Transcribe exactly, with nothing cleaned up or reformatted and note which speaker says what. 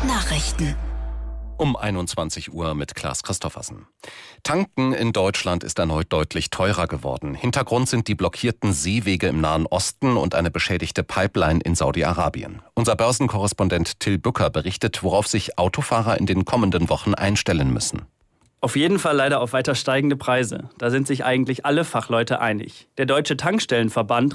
Speaker 1: Nachrichten.
Speaker 2: Um einundzwanzig Uhr mit Klaas Christoffersen. Tanken in Deutschland ist erneut deutlich teurer geworden. Hintergrund sind die blockierten Seewege im Nahen Osten und eine beschädigte Pipeline in Saudi-Arabien. Unser Börsenkorrespondent Till Bücker berichtet, worauf sich Autofahrer in den kommenden Wochen einstellen müssen.
Speaker 3: Auf jeden Fall leider auf weiter steigende Preise. Da sind sich eigentlich alle Fachleute einig. Der Deutsche Tankstellenverband